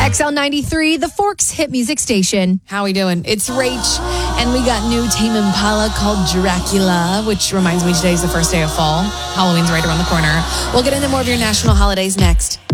XL93, the Forks hit music station. How we doing? It's Rach, and we got new Tame Impala called Dracula, which reminds me today's the first day of fall. Halloween's right around the corner. We'll get into more of your national holidays next.